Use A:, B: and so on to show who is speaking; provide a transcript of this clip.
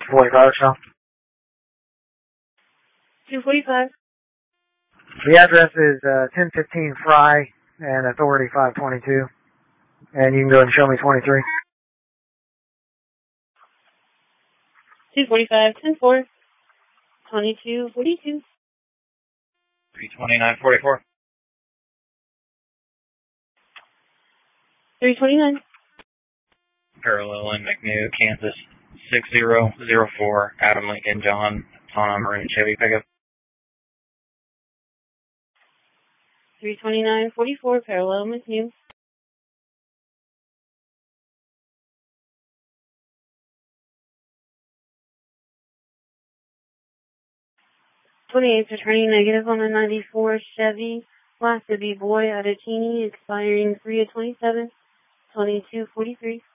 A: 45 shop.
B: 245.
A: The address is 1015 Fry and Authority 522. And you can go ahead and show me 23.
B: 245, 10-4, 2242.
C: 329.44.
B: 329.
C: Parallel in McNew, Kansas, 6004, Adam Lincoln John, Tana Maroon Chevy pickup.
B: 329.44, parallel McNew. 28's returning negative on the 94 Chevy, Class B boy, Adotini, expiring 3/27, 2243.